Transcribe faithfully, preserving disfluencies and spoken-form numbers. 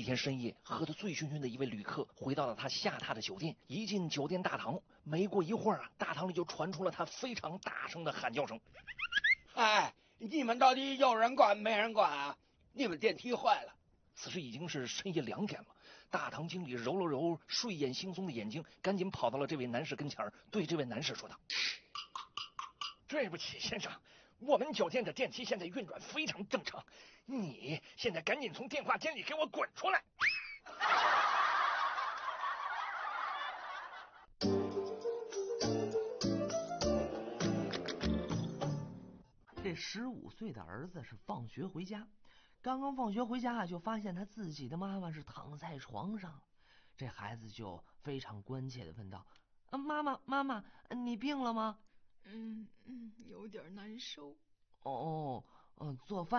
天深夜，喝得醉醺醺的一位旅客回到了他下榻的酒店。一进酒店大堂，没过一会儿啊，大堂里就传出了他非常大声的喊叫声：“ 哎，你们到底有人管没人管啊？你们电梯坏了！” 此时已经是深夜两点了，大堂经理揉了揉睡眼惺忪的眼睛，赶紧跑到了这位男士跟前，对这位男士说道：“对不起，先生，我们酒店的电梯现在运转非常正常，你现在赶紧从电话间里给我滚出来！” 这十五岁的儿子是放学回家，刚刚放学回家就发现他自己的妈妈是躺在床上，这孩子就非常关切地问道：“啊，妈妈，妈妈，你病了吗？”“ 嗯嗯，有点难受。”“ 哦，嗯，做饭。”